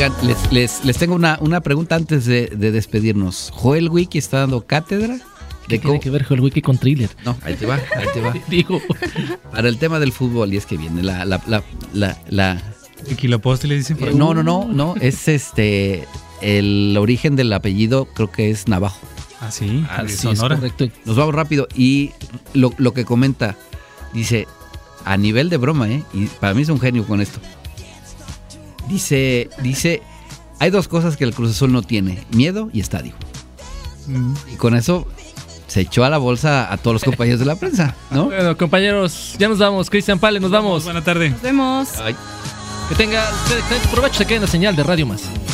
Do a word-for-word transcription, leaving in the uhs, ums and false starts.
Oigan, les, les, les tengo una, una pregunta antes de, de despedirnos. ¿Joel Wiki está dando cátedra? ¿Qué tiene que ver Joel Wiki con Thriller? No, ahí te va, ahí te va. Digo. Para el tema del fútbol, y es que viene la... la, la, la, la Equiloposte le dicen por ahí. No, no, no, no, es este... El origen del apellido creo que es Navajo. Ah, sí, Ah, de sí, Sonora. es correcto. Nos vamos rápido. Y lo, lo que comenta, dice, a nivel de broma, ¿eh? Y para mí es un genio con esto. Dice, dice, hay dos cosas que el Cruz Azul no tiene, miedo y estadio. Mm. Y con eso se echó a la bolsa a todos los compañeros de la prensa, ¿no? Bueno, compañeros, ya nos vamos. Cristian Pale, nos vamos. Buena tarde. Nos vemos. Ay. Que tengan ustedes excelente provecho. Se queden en la señal de Radio Más.